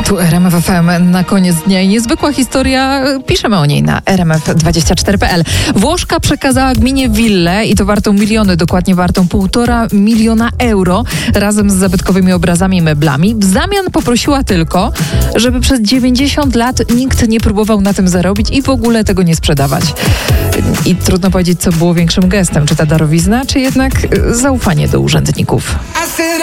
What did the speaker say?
Tu RMF FM na koniec dnia i niezwykła historia, piszemy o niej na rmf24.pl. Włoszka przekazała gminie willę i to wartą miliony, dokładnie wartą 1,5 miliona euro razem z zabytkowymi obrazami i meblami. W zamian poprosiła tylko, żeby przez 90 lat nikt nie próbował na tym zarobić i w ogóle tego nie sprzedawać. I trudno powiedzieć, co było większym gestem, czy ta darowizna, czy jednak zaufanie do urzędników.